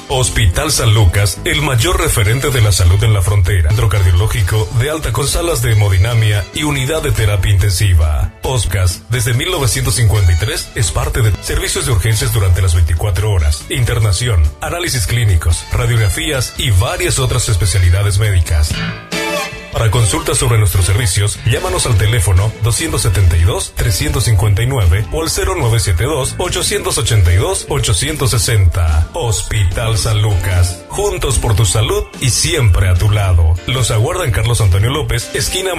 Hospital San Lucas, el mayor referente de la salud en la frontera. Centro cardiológico de alta con salas de hemodinamia y unidad de terapia intensiva. Podcast, desde 1953, es parte de servicios de urgencias durante las 24 horas, internación, análisis clínicos, radiografías y varias otras especialidades médicas. Para consultas sobre nuestros servicios, llámanos al teléfono 272-359 o al 0972-882-860. Hospital San Lucas. Juntos por tu salud y siempre a tu lado. Los aguardan Carlos Antonio López, esquina